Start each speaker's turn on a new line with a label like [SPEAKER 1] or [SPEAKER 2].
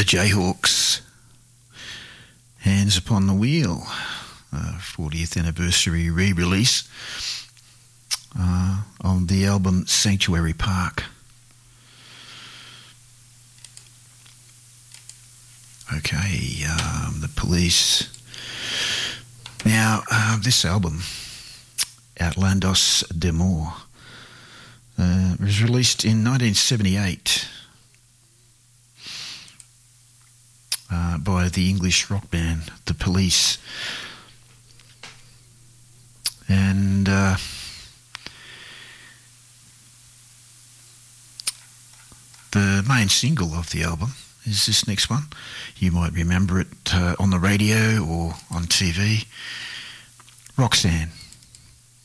[SPEAKER 1] Jayhawks, Hands Upon the Wheel, 40th anniversary re-release on the album Sanctuary Park. Okay, the Police. Now, this album, Outlandos d'Amour, was released in 1978 by the English rock band The Police. And the main single of the album is this next one. You might remember it on the radio or on TV. Roxanne.